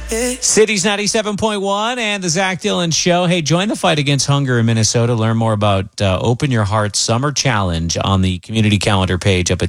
Cities 97.1 and the Zach Dillon Show. Hey, join the fight against hunger in Minnesota. Learn more about Open Your Heart Summer Challenge on the community calendar page up at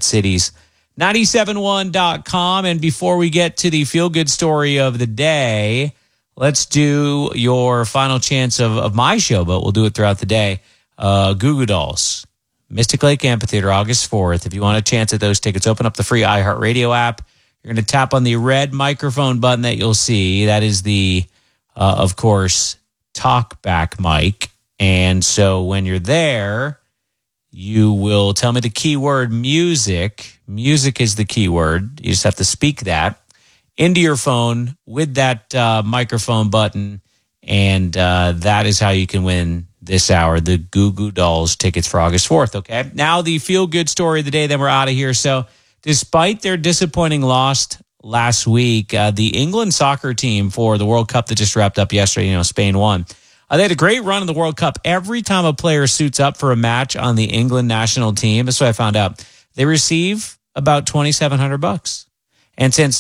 cities971.com. And before we get to the feel-good story of the day, let's do your final chance of my show, but we'll do it throughout the day. Goo Goo Dolls, Mystic Lake Amphitheater, August 4th. If you want a chance at those tickets, open up the free iHeartRadio app. You're going to tap on the red microphone button that you'll see. That is the, of course, talkback mic. And so when you're there, you will tell me the keyword music. Music is the keyword. You just have to speak that into your phone with that microphone button. And that is how you can win this hour, the Goo Goo Dolls tickets for August 4th. Okay. Now the feel-good story of the day, then we're out of here. So despite their disappointing loss last week, the England soccer team for the World Cup that just wrapped up yesterday, Spain won. They had a great run in the World Cup. Every time a player suits up for a match on the England national team, that's what I found out, they receive about $2,700. And since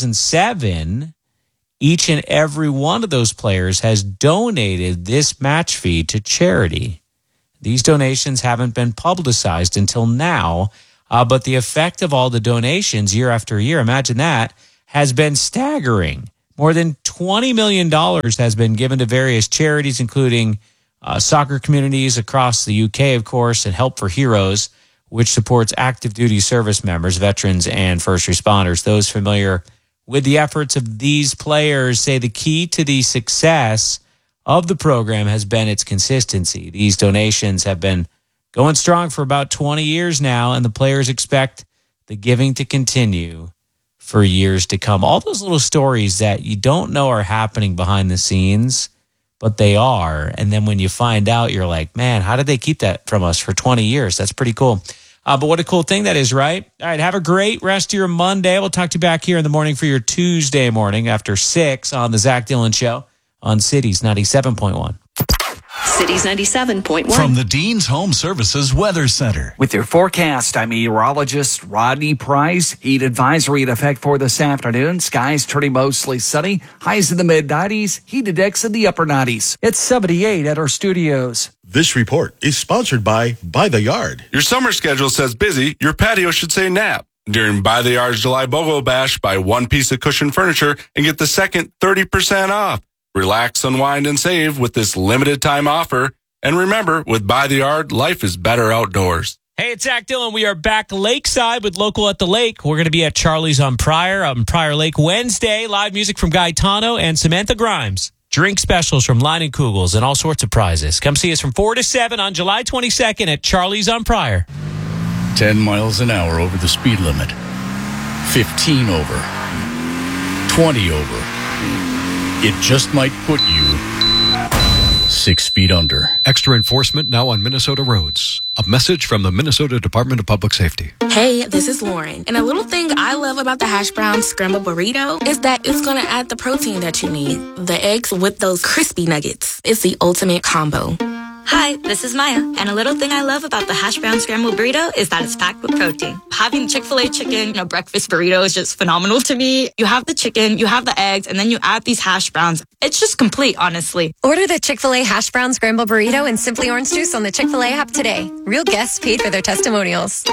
2007, each and every one of those players has donated this match fee to charity. These donations haven't been publicized until now. But the effect of all the donations year after year, imagine that, has been staggering. More than $20 million has been given to various charities, including soccer communities across the UK, of course, and Help for Heroes, which supports active duty service members, veterans, and first responders. Those familiar with the efforts of these players say the key to the success of the program has been its consistency. These donations have been going strong for about 20 years now, and the players expect the giving to continue for years to come. All those little stories that you don't know are happening behind the scenes, but they are. And then when you find out, you're like, man, how did they keep that from us for 20 years? That's pretty cool. But what a cool thing that is, right? All right, have a great rest of your Monday. We'll talk to you back here in the morning for your Tuesday morning after 6 on the Zach Dillon Show on Cities 97.1. Cities 97.1. From the Dean's Home Services Weather Center. With your forecast, I'm meteorologist Rodney Price. Heat advisory in effect for this afternoon. Skies turning mostly sunny. Highs in the mid-90s. Heat index in the upper 90s. It's 78 at our studios. This report is sponsored by The Yard. Your summer schedule says busy. Your patio should say nap. During By the Yard's July BOGO Bash, buy one piece of cushion furniture and get the second 30% off. Relax, unwind, and save with this limited time offer. And remember, with By the Yard, life is better outdoors. Hey, it's Zach Dillon. We are back lakeside with Local at the Lake. We're going to be at Charlie's on Pryor Lake Wednesday. Live music from Gaetano and Samantha Grimes. Drink specials from Line and Kugels and all sorts of prizes. Come see us from 4 to 7 on July 22nd at Charlie's on Pryor. 10 miles an hour over the speed limit. 15 over. 20 over. It just might put you 6 feet under. Extra enforcement now on Minnesota roads. A message from the Minnesota Department of Public Safety. Hey, this is Lauren. And a little thing I love about the hash brown scrambled burrito is that it's going to add the protein that you need. The eggs with those crispy nuggets. It's the ultimate combo. Hi, this is Maya, and a little thing I love about the hash brown scrambled burrito is that it's packed with protein. Having Chick-fil-A chicken, breakfast burrito is just phenomenal to me. You have the chicken, you have the eggs, and then you add these hash browns. It's just complete, honestly. Order the Chick-fil-A hash brown scrambled burrito and Simply Orange Juice on the Chick-fil-A app today. Real guests paid for their testimonials.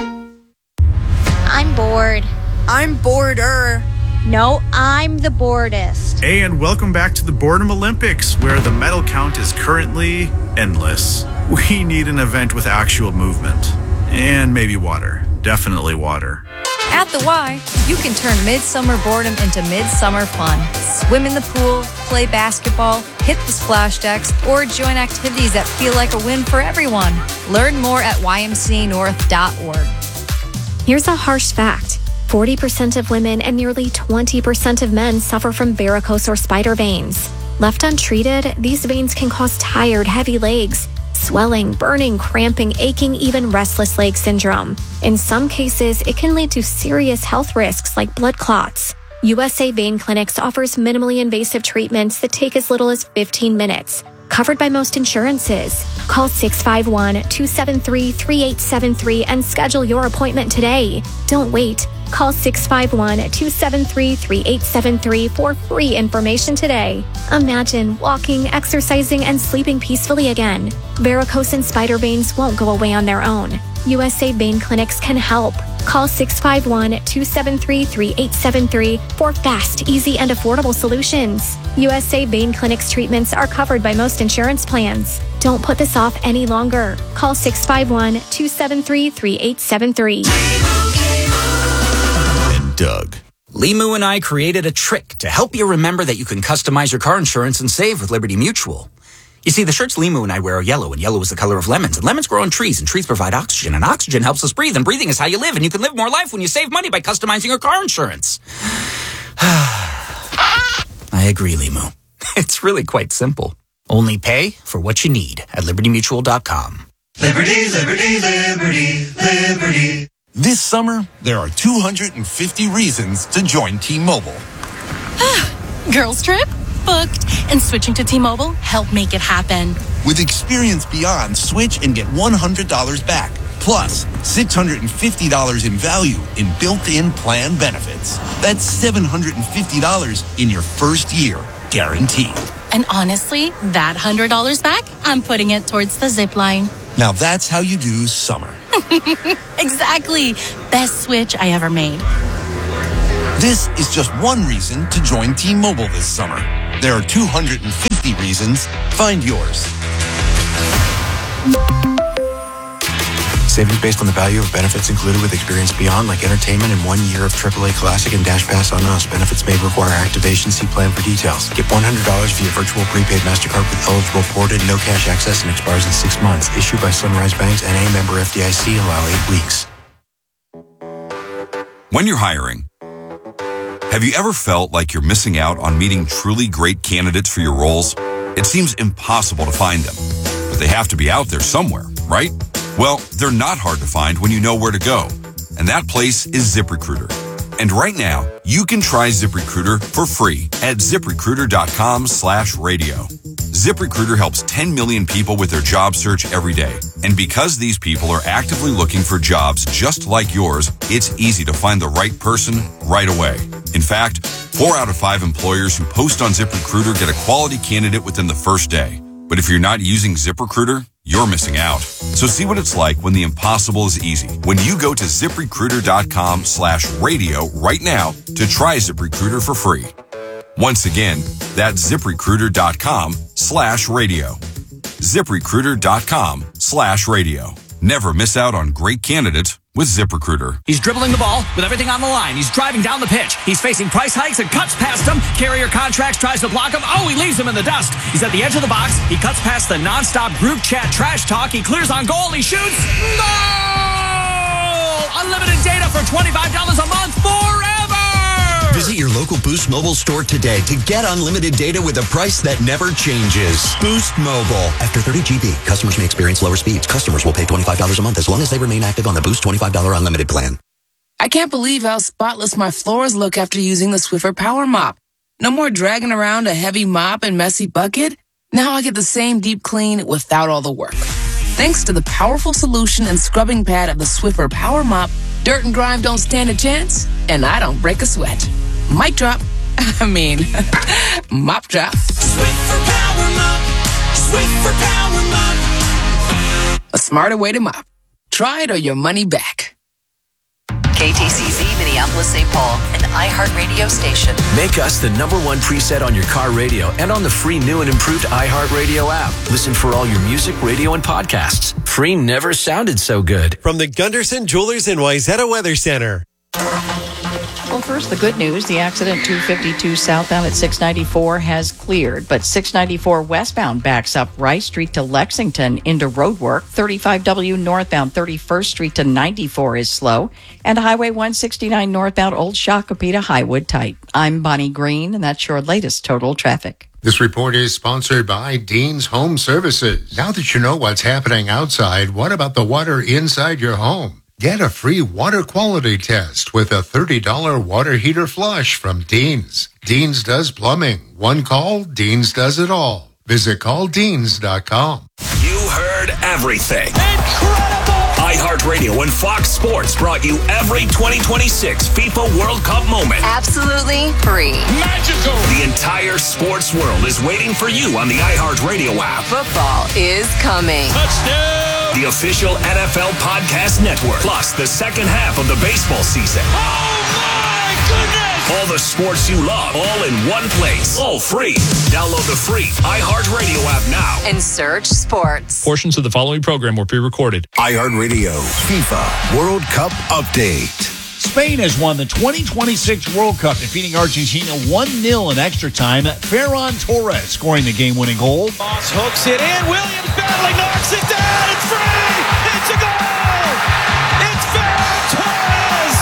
I'm bored. I'm boarder. No, I'm the boredest. Hey, and welcome back to the Boredom Olympics, where the medal count is currently endless. We need an event with actual movement. And maybe water. Definitely water. At the Y, you can turn midsummer boredom into midsummer fun. Swim in the pool, play basketball, hit the splash decks, or join activities that feel like a win for everyone. Learn more at ymcanorth.org. Here's a harsh fact. 40% of women and nearly 20% of men suffer from varicose or spider veins. Left untreated, these veins can cause tired, heavy legs, swelling, burning, cramping, aching, even restless leg syndrome. In some cases, it can lead to serious health risks like blood clots. USA Vein Clinics offers minimally invasive treatments that take as little as 15 minutes. Covered by most insurances. Call 651-273-3873 and schedule your appointment today. Don't wait. Call 651-273-3873 for free information today. Imagine walking, exercising, and sleeping peacefully again. Varicose and spider veins won't go away on their own. USA Vein Clinics can help. Call 651-273-3873 for fast, easy, and affordable solutions. USA Vein Clinics treatments are covered by most insurance plans. Don't put this off any longer. Call 651-273-3873. And Doug. Limu and I created a trick to help you remember that you can customize your car insurance and save with Liberty Mutual. You see, the shirts Limu and I wear are yellow, and yellow is the color of lemons, and lemons grow on trees, and trees provide oxygen, and oxygen helps us breathe, and breathing is how you live, and you can live more life when you save money by customizing your car insurance. I agree, Limu. It's really quite simple. Only pay for what you need at LibertyMutual.com. Liberty, liberty, liberty, liberty. This summer, there are 250 reasons to join T-Mobile. Girls trip? Booked. And switching to T-Mobile helped make it happen. With Experience Beyond, switch and get $100 back. Plus, $650 in value in built-in plan benefits. That's $750 in your first year, guaranteed. And honestly, that $100 back, I'm putting it towards the zip line. Now that's how you do summer. Exactly. Best switch I ever made. This is just one reason to join T-Mobile this summer. There are 250 reasons. Find yours. Savings based on the value of benefits included with Experience Beyond, like entertainment and 1 year of AAA Classic and Dash Pass on us. Benefits may require activation. See plan for details. Get $100 via virtual prepaid MasterCard with eligible ported, no cash access, and expires in 6 months. Issued by Sunrise Banks, N.A. member FDIC. Allow 8 weeks. When you're hiring, have you ever felt like you're missing out on meeting truly great candidates for your roles? It seems impossible to find them, but they have to be out there somewhere, right? Well, they're not hard to find when you know where to go, and that place is ZipRecruiter. And right now, you can try ZipRecruiter for free at ZipRecruiter.com/radio. ZipRecruiter helps 10 million people with their job search every day. And because these people are actively looking for jobs just like yours, it's easy to find the right person right away. In fact, 4 out of 5 employers who post on ZipRecruiter get a quality candidate within the first day. But if you're not using ZipRecruiter, you're missing out. So see what it's like when the impossible is easy. When you go to ZipRecruiter.com/radio right now to try ZipRecruiter for free. Once again, that's ZipRecruiter.com/radio. ZipRecruiter.com/radio. Never miss out on great candidates with ZipRecruiter. He's dribbling the ball with everything on the line. He's driving down the pitch. He's facing price hikes and cuts past him. Carrier Contracts tries to block him. Oh, he leaves him in the dust. He's at the edge of the box. He cuts past the nonstop group chat trash talk. He clears on goal. He shoots. Goal! Unlimited data for $25 a month forever! Visit your local Boost Mobile store today to get unlimited data with a price that never changes. Boost Mobile. After 30 GB, customers may experience lower speeds. Customers will pay $25 a month as long as they remain active on the Boost $25 unlimited plan. I can't believe how spotless my floors look after using the Swiffer Power Mop. No more dragging around a heavy mop and messy bucket. Now I get the same deep clean without all the work. Thanks to the powerful solution and scrubbing pad of the Swiffer Power Mop, dirt and grime don't stand a chance, and I don't break a sweat. Mic drop. Mop drop. Swiffer Power Mop. Swiffer Power Mop. A smarter way to mop. Try it or your money back. KTCZ Minneapolis, St. Paul, an iHeartRadio station. Make us the #1 preset on your car radio and on the free new and improved iHeartRadio app. Listen for all your music, radio, and podcasts. Free never sounded so good. From the Gunderson Jewelers in Wayzata Weather Center. Well, first, the good news. The accident 252 southbound at 694 has cleared, but 694 westbound backs up Rice Street to Lexington into roadwork. 35W northbound 31st Street to 94 is slow, and Highway 169 northbound Old Shakopee to Highwood tight. I'm Bonnie Green, and that's your latest total traffic. This report is sponsored by Dean's Home Services. Now that you know what's happening outside, what about the water inside your home? Get a free water quality test with a $30 water heater flush from Dean's. Dean's does plumbing. One call, Dean's does it all. Visit calldeans.com. You heard everything. Incredible! iHeartRadio and Fox Sports brought you every 2026 FIFA World Cup moment. Absolutely free. Magical! The entire sports world is waiting for you on the iHeartRadio app. Football is coming. Touchdown! The official NFL Podcast Network, plus the second half of the baseball season. Oh my goodness! All the sports you love, all in one place. All free. Download the free iHeartRadio app now. And search sports. Portions of the following program were pre-recorded. iHeartRadio FIFA World Cup Update. Spain has won the 2026 World Cup, defeating Argentina 1-0 in extra time. Ferran Torres scoring the game-winning goal. Moss hooks it in. Williams battling, knocks it down. It's free. It's a goal. It's Ferran Torres.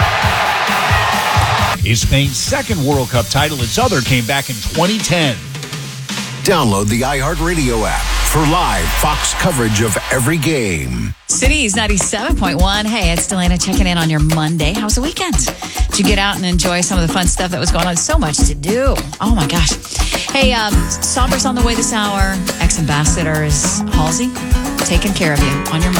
Is Spain's second World Cup title. Its other came back in 2010. Download the iHeartRadio app for live Fox coverage of every game. Cities 97.1. Hey, it's Delana checking in on your Monday. How's the weekend? Did you get out and enjoy some of the fun stuff that was going on? So much to do. Oh my gosh. Hey, Somber's on the way this hour. Ex-Ambassador is Halsey taking care of you on your Monday.